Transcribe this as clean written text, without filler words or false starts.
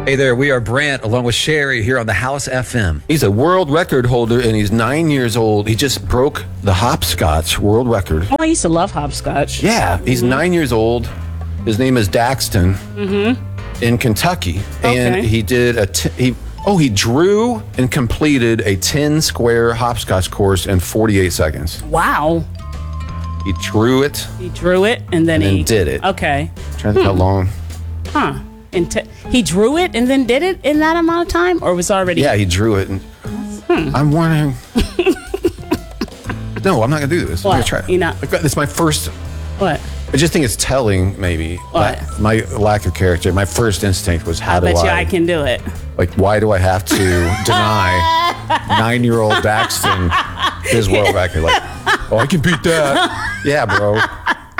Hey there, we are Brant along with Sherry here on the House FM. He's a world record holder and he's 9 years old. He just broke the hopscotch world record. Oh, I used to love hopscotch. Yeah, he's 9 years old. His name is Daxton in Kentucky. And Okay. he did he drew and completed a 10-square hopscotch course in 48 seconds. Wow. He drew it He drew it and then he did it. Okay. Trying to think how long. Huh. He drew it and then did it in that amount of time, or was already? Yeah, he drew it. And I'm wondering. No, I'm not gonna do this. I'm What? gonna try. You're not- It's my first. What? I just think it's telling, maybe. What? My lack of character. My first instinct was, how do Bet you I I can do it. like? Why do I have to deny 9-year-old Daxton his world record? Like, oh, I can beat that. Yeah, bro.